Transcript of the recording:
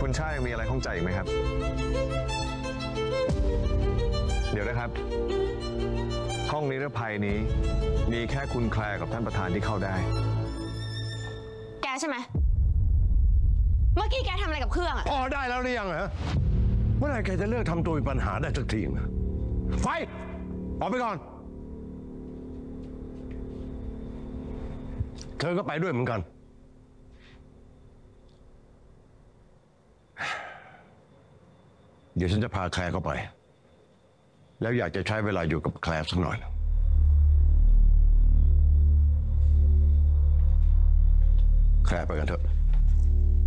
คุณชายังมีอะไรข้องใจอีกไหมครับ เดี๋ยวนะครับ ห้องนิรภัยนี้มีแค่คุณแคลร์กับท่านประธานที่เข้าได้แกใช่ไหมเมื่อกี้แกทำอะไรกับเครื่องอะพอได้แล้วหรือยังฮะเมื่อไหร่แกจะเลิกทำตัวมีปัญหาได้สักทีนะไฟออกไปก่อน เธอก็ไปด้วยเหมือนกัน เดี๋ยวฉันจะพาแคลร์เข้าไป แล้วอยากจะใช้เวลาอยู่กับแคลร์สักหน่อยนะแคลร์ไปกันเถอะ